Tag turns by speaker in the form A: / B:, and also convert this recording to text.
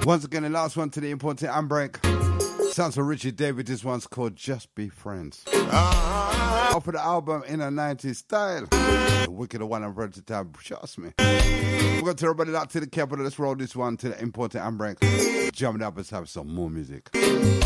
A: Once again, the last one to the important handbrake. Sounds for Richie David. This one's called Just Be Friends. Off of the album In a 90s Style. The wicked one and versatile, trust me. We're going to everybody out to the capital. Let's roll this one to the important handbrake. Jump it up, let's have some more music.